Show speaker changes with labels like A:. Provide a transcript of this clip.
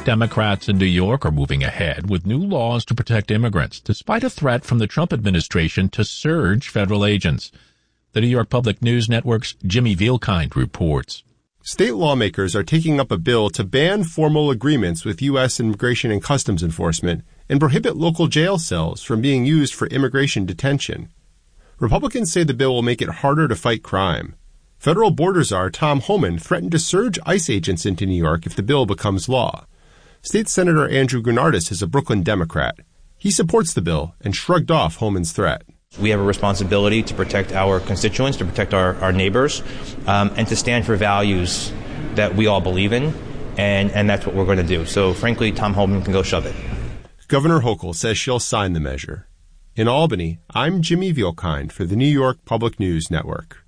A: Democrats in New York are moving ahead with new laws to protect immigrants, despite a threat from the Trump administration to surge federal agents. The New York Public News Network's Jimmy Vielkind reports.
B: State lawmakers are taking up a bill to ban formal agreements with U.S. Immigration and Customs Enforcement and prohibit local jail cells from being used for immigration detention. Republicans say the bill will make it harder to fight crime. Federal border czar Tom Homan threatened to surge ICE agents into New York if the bill becomes law. State Senator Andrew Gounardes is a Brooklyn Democrat. He supports the bill and shrugged off Homan's threat.
C: We have a responsibility to protect our constituents, to protect our neighbors, and to stand for values that we all believe in, and that's what we're going to do. So, frankly, Tom Homan can go shove it.
B: Governor Hochul says she'll sign the measure. In Albany, I'm Jimmy Vielkind for the New York Public News Network.